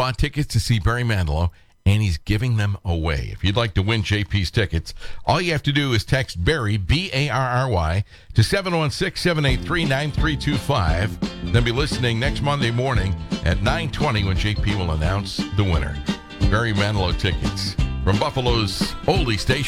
bought tickets to see Barry Manilow, and he's giving them away. If you'd like to win JP's tickets, all you have to do is text Barry, B-A-R-R-Y, to 716-783-9325. Then be listening next Monday morning at 9:20 when JP will announce the winner. Barry Manilow tickets from Buffalo's oldie station.